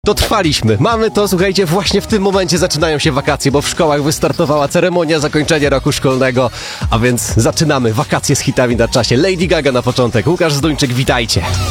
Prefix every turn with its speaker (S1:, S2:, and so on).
S1: Dotrwaliśmy. Mamy to, słuchajcie, właśnie w tym momencie zaczynają się wakacje, bo w szkołach wystartowała ceremonia zakończenia roku szkolnego, a więc zaczynamy wakacje z hitami na czasie. Lady Gaga na początek, Łukasz Zduńczyk, witajcie.